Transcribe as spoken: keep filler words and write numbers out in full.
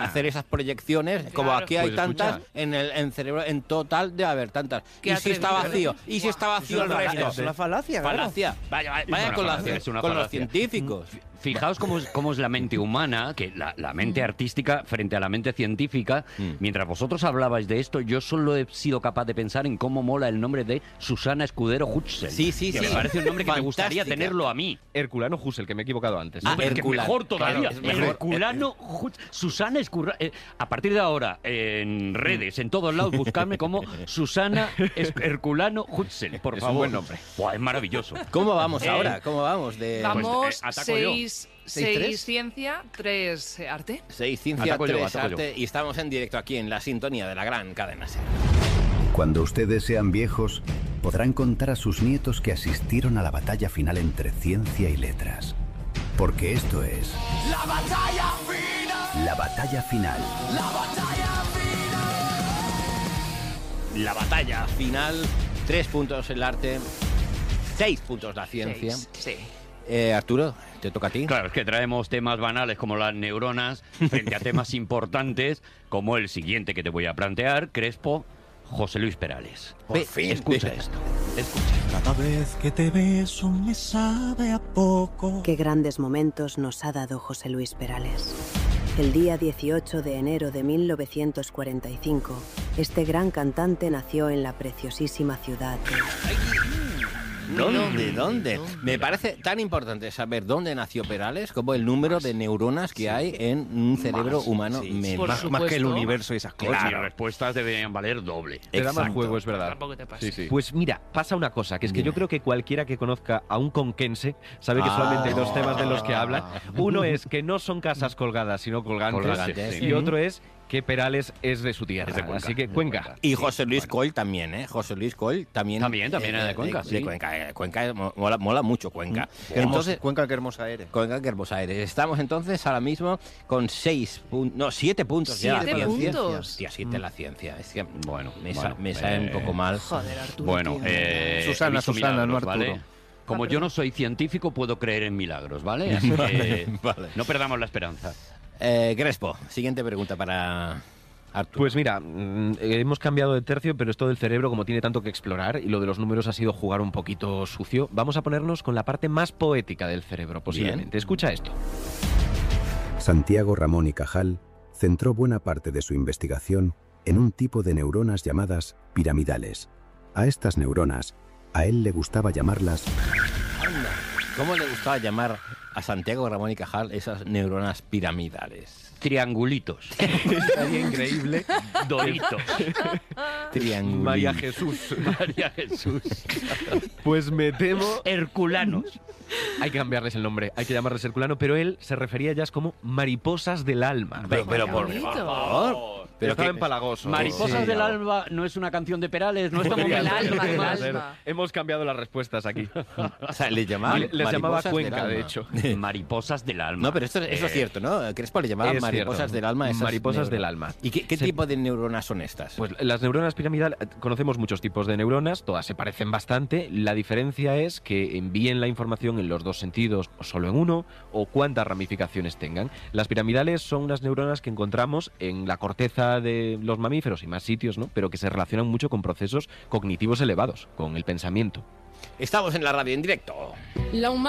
hacer esas proyecciones, claro. Como aquí hay pues tantas, escucha. en el en cerebro, en total debe haber tantas. ¿Y si está vacío? ¿Y si está vacío el resto? Es una falacia, claro. Falacia. Vaya, vaya, vaya con, falacia, la, con los científicos. Fijaos cómo es, cómo es la mente humana, que la, la mente artística frente a la mente científica. Mm. Mientras vosotros hablabais de esto, yo solo he sido capaz de pensar en cómo mola el nombre de Susana Escudero Huxell. Sí, sí, que sí. Me parece un nombre que me gustaría tenerlo a mí. Herculano Huxell, que me he equivocado antes. Ah, es que mejor todavía. Claro, mejor. Herculano Huxell. Susana Escudero. Eh, a partir de ahora, en redes, en todos lados, buscarme como Susana Herculano Huxell. Por es favor. Un buen nombre. Buah, es maravilloso. ¿Cómo vamos eh, ahora? ¿Cómo vamos? De... Vamos, pues, eh, seis... Seis ciencia, tres arte. Seis ciencia, ataco tres yo, arte. Yo. Y estamos en directo aquí en la sintonía de la gran cadena SER. Cuando ustedes sean viejos, podrán contar a sus nietos que asistieron a la batalla final entre ciencia y letras. Porque esto es... ¡La batalla final! La batalla final. ¡La batalla final! La batalla final. Tres puntos el arte. Seis puntos la ciencia. Seis, sí. Eh, Arturo, ¿te toca a ti? Claro, es que traemos temas banales como las neuronas frente a temas importantes como el siguiente que te voy a plantear, Crespo, José Luis Perales. Por Ve, fin. Escucha esto. Escucha. Cada vez que te beso me sabe a poco. Qué grandes momentos nos ha dado José Luis Perales. El día dieciocho de enero de mil novecientos cuarenta y cinco, este gran cantante nació en la preciosísima ciudad de... ¿Dónde? ¿Dónde? Me parece tan importante saber dónde nació Perales como el número de neuronas que hay en un cerebro más, humano. Sí, me, más, más que el universo y esas cosas. Claro, las respuestas deberían valer doble. Te da más juego, es verdad. Tampoco te pasa. Sí, sí. Pues mira, pasa una cosa, que es que Dime. yo creo que cualquiera que conozca a un conquense sabe que Ah. solamente hay dos temas de los que habla. Uno es que no son casas colgadas, sino colgantes. Colgantes, Y sí. otro es que Perales es de su tierra. Es de Cuenca. Así que Cuenca. Y José Luis Coll también, ¿eh? José Luis Coll también. También, también era de Cuenca, De, sí. de Cuenca, eh, Cuenca mola, mola mucho Cuenca. Qué hermosa- Entonces, Cuenca, qué hermosa eres. Cuenca, qué hermosa eres. Estamos entonces ahora mismo con seis puntos, no, siete puntos ya. Siete la ciencia. puntos. Hostia, siete la ciencia. Es que, Bueno, me, bueno, sa- me sabe eh, un poco mal. Joder, Arturo. Bueno, tío. eh, Susana, he visto Susana, no milagros, Arturo. ¿vale? Como yo no soy científico, puedo creer en milagros, ¿vale? Así que Vale. no perdamos la esperanza. Eh, Crespo, siguiente pregunta para Arturo. Pues mira, mm, hemos cambiado de tercio, pero esto del cerebro, como tiene tanto que explorar, y lo de los números ha sido jugar un poquito sucio, vamos a ponernos con la parte más poética del cerebro, posiblemente. Bien. Escucha esto. Santiago Ramón y Cajal centró buena parte de su investigación en un tipo de neuronas llamadas piramidales. A estas neuronas, a él le gustaba llamarlas Anda, ¿cómo le gustaba llamar a Santiago Ramón y Cajal esas neuronas piramidales? Triangulitos. Estaría increíble. Doritos. Triangulitos. María Jesús. María Jesús. Pues me temo... Herculanos. Hay que cambiarles el nombre, hay que llamarles Herculano, pero él se refería ya como mariposas del alma. Pero, pero por bonito. favor. Pero estaba que- empalagoso. Mariposas Sí. del alba no es una canción de Perales, no estamos Podría El ser, alma, el podría alma. ser. Hemos cambiado las respuestas aquí. O sea, le llamaban Les llamaba mariposas Cuenca, del de alma. hecho. Mariposas del alma. No, pero esto, eso es Eh, cierto, ¿no? Crespo le llamaban Es mariposas cierto. del alma. Esas Mariposas neuronas. del alma. ¿Y qué, qué Se- tipo de neuronas son estas? Pues las neuronas piramidales, conocemos muchos tipos de neuronas, todas se parecen bastante. La diferencia es que envíen la información en los dos sentidos o solo en uno, o cuántas ramificaciones tengan. Las piramidales son unas neuronas que encontramos en la corteza de los mamíferos y más sitios, ¿no? Pero que se relacionan mucho con procesos cognitivos elevados, con el pensamiento. Estamos en la radio en directo. La